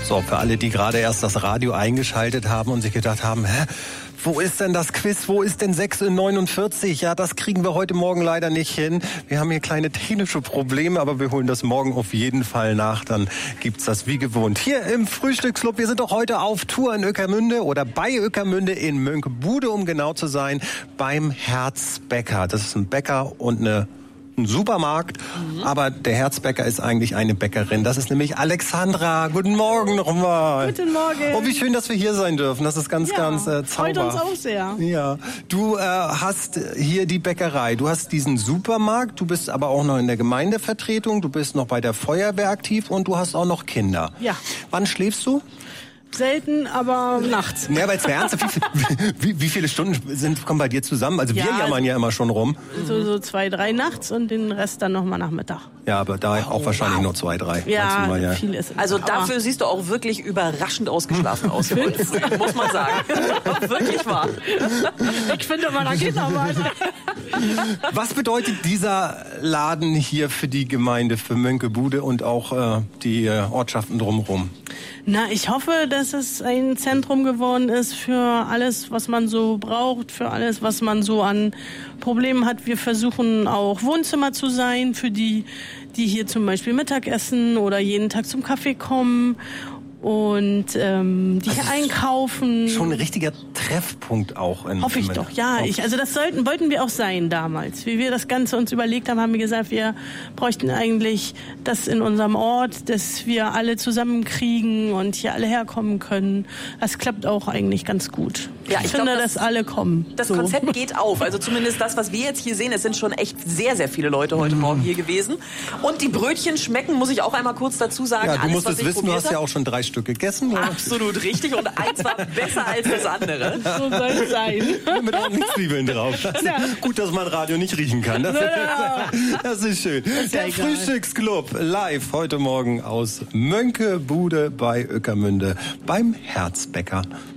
So, für alle, die gerade erst das Radio eingeschaltet haben und sich gedacht haben, wo ist denn das Quiz? Wo ist denn 6:49 Uhr? Ja, das kriegen wir heute Morgen leider nicht hin. Wir haben hier kleine technische Probleme, aber wir holen das morgen auf jeden Fall nach. Dann gibt's das wie gewohnt. Hier im Frühstücksclub. Wir sind doch heute auf Tour in Ueckermünde oder bei Ueckermünde in Mönckebude, um genau zu sein, beim Herzbäcker. Das ist ein Bäcker und ein Supermarkt, aber der Herzbäcker ist eigentlich eine Bäckerin. Das ist nämlich Alexandra. Guten Morgen nochmal. Guten Morgen. Oh, wie schön, dass wir hier sein dürfen. Das ist ganz zauberhaft. Freut uns auch sehr. Ja, du hast hier die Bäckerei. Du hast diesen Supermarkt. Du bist aber auch noch in der Gemeindevertretung. Du bist noch bei der Feuerwehr aktiv und du hast auch noch Kinder. Ja. Wann schläfst du? Selten, aber nachts. Ja, aber jetzt ernsthaft, wie viele Stunden kommen bei dir zusammen? Also wir jammern ja immer schon rum. So 2, 3 nachts und den Rest dann nochmal Nachmittag. Ja, aber da auch wahrscheinlich nur 2, 3. Ja, viel ist es. Also dafür siehst du auch wirklich überraschend ausgeschlafen aus, muss man sagen. Wirklich wahr. Ich finde, man geht noch weiter. Was bedeutet dieser Laden hier für die Gemeinde, für Mönckebude und auch die Ortschaften drumherum? Na, ich hoffe, dass es ein Zentrum geworden ist für alles, was man so braucht, für alles, was man so an Problemen hat. Wir versuchen auch Wohnzimmer zu sein für die hier zum Beispiel Mittag essen oder jeden Tag zum Kaffee kommen und die hier einkaufen. Schon ein richtiger Treffpunkt auch. Hoffe ich doch, ja. Das wollten wir auch sein damals. Wie wir das Ganze uns überlegt haben, haben wir gesagt, wir bräuchten eigentlich das in unserem Ort, dass wir alle zusammenkriegen und hier alle herkommen können. Das klappt auch eigentlich ganz gut. Ja, ich finde, dass alle kommen. Das Konzept geht auf. Also zumindest das, was wir jetzt hier sehen, es sind schon echt sehr, sehr viele Leute heute Morgen hier gewesen. Und die Brötchen schmecken, muss ich auch einmal kurz dazu sagen. Ja, du musst es wissen, du hast ja auch schon 3 Stück gegessen. Oder? Absolut richtig. Und eins war besser als das andere. So soll es sein. Mit ordentlich Zwiebeln drauf. Gut, dass man Radio nicht riechen kann. Das ist schön. Der Frühstücksclub live heute Morgen aus Mönckebude bei Ueckermünde beim Herzbäcker.